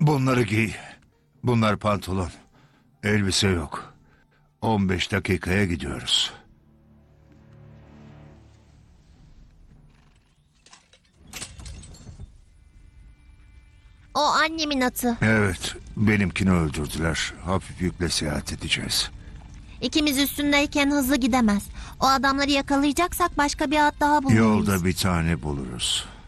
Bunları giy. Bunlar pantolon. Elbise yok. 15 dakikaya gidiyoruz. O annemin atı. Evet, benimkini öldürdüler. Hafif yükle seyahat edeceğiz. İkimiz üstündeyken hızlı gidemez. O adamları yakalayacaksak başka bir at daha bulmalıyız. Yolda bir tane buluruz.